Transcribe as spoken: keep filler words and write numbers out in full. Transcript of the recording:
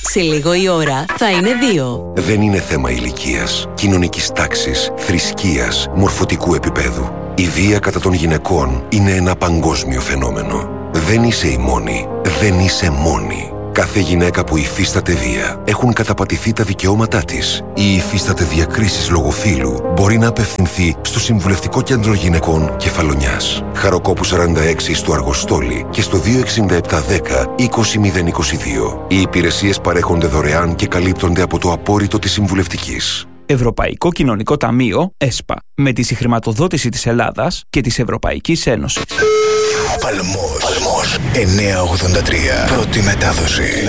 Σε λίγο η ώρα θα είναι δύο. Δεν είναι θέμα ηλικίας, κοινωνικής τάξης, θρησκείας, μορφωτικού επίπεδου. Η βία κατά των γυναικών είναι ένα παγκόσμιο φαινόμενο. Δεν είσαι η μόνη. Δεν είσαι μόνη. Κάθε γυναίκα που υφίσταται βία, έχουν καταπατηθεί τα δικαιώματά της ή υφίσταται διακρίσεις λόγω φύλου, μπορεί να απευθυνθεί στο Συμβουλευτικό Κέντρο Γυναικών Κεφαλονιάς. Χαροκόπου σαράντα έξι στο Αργοστόλι και στο δύο εξήντα επτά δέκα είκοσι μηδέν είκοσι δύο. Οι υπηρεσίες παρέχονται δωρεάν και καλύπτονται από το απόρριτο της Συμβουλευτικής. Ευρωπαϊκό Κοινωνικό Ταμείο, ΕΣΠΑ, με τη συγχρηματοδότηση της Ελλάδας και της Ευρωπαϊκής Ένωσης. Παλμός, εννιακόσια ογδόντα τρία. Πρώτη μετάδοση.